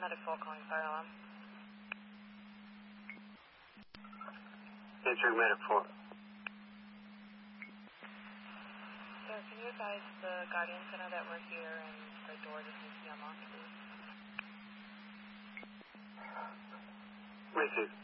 Medic 4 calling fire alarm. Answering Medic 4. Sir, can you advise the Guardian Center that we're here and the door just needs to be unlocked, please? Receive.